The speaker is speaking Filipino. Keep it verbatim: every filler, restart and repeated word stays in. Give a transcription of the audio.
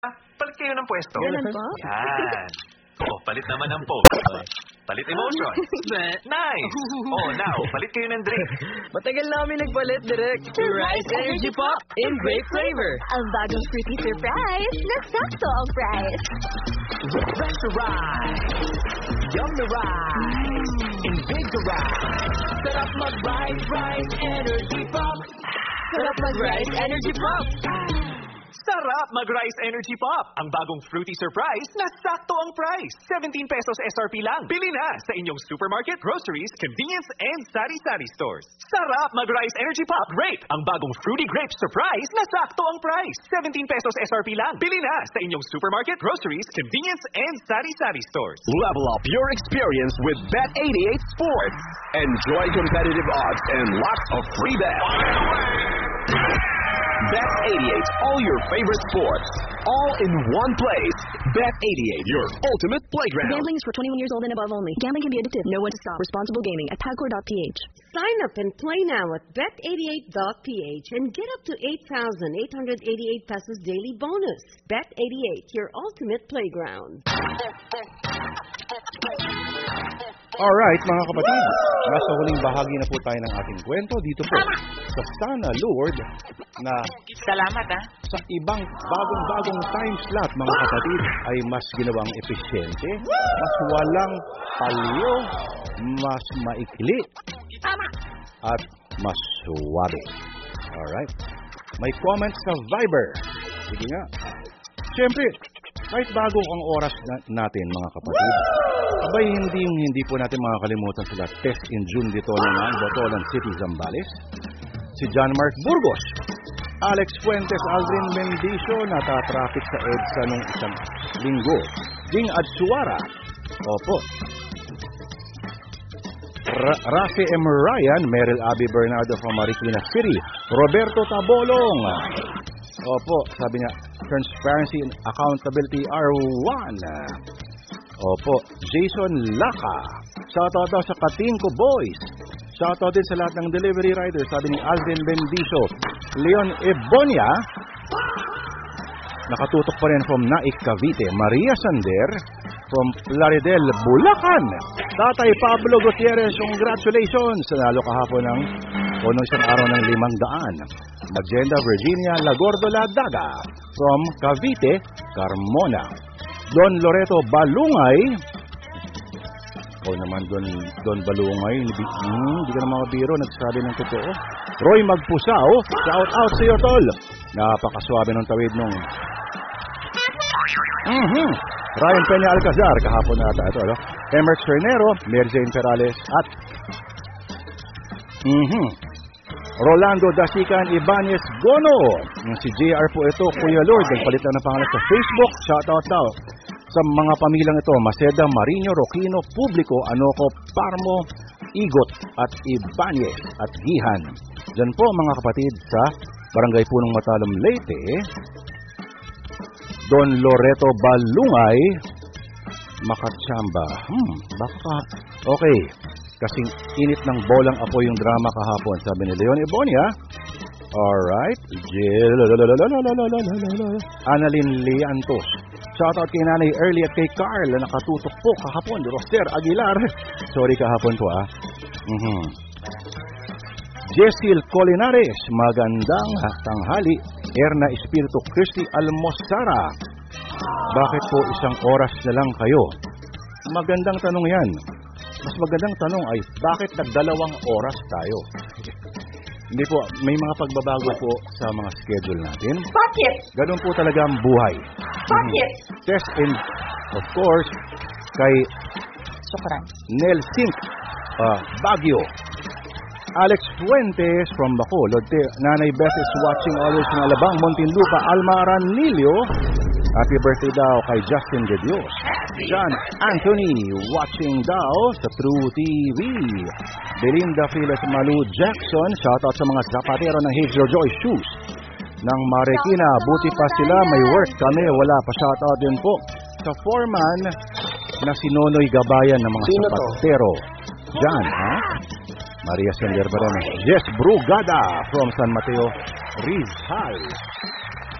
Palit kayo ng pwesto. Ganun po? Yan. Oh, palit naman ng pose. Palit emotion. Nice. Oh, now, palit kayo ng drink. Matagal namin nagpalit, Direk. Rice Energy Pop in grape flavor. Ang bagong fruity surprise na sakto ang price. Refresh the ride. Yum the ride. Invigorate. Sarap mag-Rice, Rice Energy Pop. Sarap mag-Rice Energy Pop. Sarap mag-Rice Energy Pop. Ang bagong fruity surprise na sakto ang price. seventeen pesos S R P lang. Bili na sa inyong supermarket, groceries, convenience, and sari-sari stores. Sarap mag-Rice Energy Pop Grape. Ang bagong fruity grape surprise na sakto ang price. seventeen pesos S R P lang. Bili na sa inyong supermarket, groceries, convenience, and sari-sari stores. Level up your experience with Bet eighty-eight Sports. Enjoy competitive odds and lots of free bets. Bet eighty-eight, all your favorite sports, all in one place. Bet eighty-eight, your ultimate playground. Gambling is for twenty-one years old and above only. Gambling can be addictive. Know when to stop. Responsible gaming at pagcor dot p h. Sign up and play now at bet eighty-eight dot p h and get up to eight thousand eight hundred eighty-eight pesos daily bonus. Bet eighty-eight, your ultimate playground. Alright, mga kapatid, nasa huling bahagi na po tayo ng ating kwento dito po sa Sana Lord na salamat ha sa ibang bagong-bagong time slot, mga kapatid, ay mas ginawang epesyente, mas walang palyo, mas maikli, at mas suwabe. Alright, may comments sa Viber. Sige nga. Siyempre, kahit bago ang oras na, natin, mga kapatid, abay hindi hindi po natin makakalimutan sila Test in June dito ng Botolan City, Zambales, si John Mark Burgos, Alex Fuentes, Aldrin Mendicio, natatraffic sa EDSA nung isang linggo, Jing Adsuara, opo, Ra- Rafi M. Ryan, Meryl Abby Bernardo from Marikina City, Roberto Tabolong, opo, sabi niya, Transparency and Accountability are one. Opo, Jason Laka. Shoutout daw sa Katingko Boys. Shoutout din sa lahat ng delivery riders, sabi ni Aldrin Bendicio. Leon Ebonia, nakatutok pa rin from Naik, Cavite. Maria Sander from Plaridel, Bulacan. Tatay Pablo Gutierrez, congratulations. Nanalo kahapon ng o nung isang araw ng limang daan. Agenda Virginia Lagordo Ladaga from Cavite, Carmona. Don Loreto Balungay. O naman Don, Don Balungay, hindi, hmm, hindi ka na mga biro, nagsabi ng totoo. Roy Magpusao, shout out sa iyo, tol. Napakaswabe ng tawid nung mm-hmm. Ryan Peña Alcazar, kahapon na ata ito, no? Emerx Cernero, Merjane Perales, at mhm. Rolando Dasican Ibanez Gono. Si J R po ito, Kuya Lord, nagpalit lang ng pangalan sa Facebook. Shoutout daw sa mga pamilyang ito, Maceda, Marino, Roquino, Publico, Anoco, Parmo, Igot, at Ibanez, at Gihan. Diyan po mga kapatid sa Barangay Punong Matalom, Leyte, Don Loreto Balungay, Makachamba. Hmm, baka, okay. Kasing init ng bolang apoy yung drama kahapon, sabi ni Leon Ebonia. Alright. Annalyn Leantos. Shoutout kay Nanay Early at kay Carl na nakatutok po kahapon. Roster Aguilar. Sorry kahapon po ah. Mm-hmm. Jessel Colinares. Magandang tanghali. Erna Espiritu Christy Almosara. Bakit po isang oras na lang kayo? Magandang tanong yan. Mas magandang tanong ay, bakit nagdalawang oras tayo? Hindi po, may mga pagbabago po sa mga schedule natin. Bakit? Ganun po talaga ang buhay. Bakit? Mm-hmm. Test and, of course, kay Sukran. Nel Sink, uh, Baguio. Alex Fuentes from Bacolod. Nanay Beth is watching always in Alabang, Montinlupa, Alma Aranilio. Happy birthday daw kay Justin De Dios. John Anthony watching daw sa True T V. Belinda Frilas Malu Jackson, shoutout sa mga zapatero ng Hazel Joy Shoes ng Marikina. Buti pa sila, may work kami, wala pa. Shoutout din po sa foreman na si Nonoy Gabayan ng mga Sino zapatero. John, ha? Maria Sender pa rin. Jess Brugada from San Mateo, Rizal.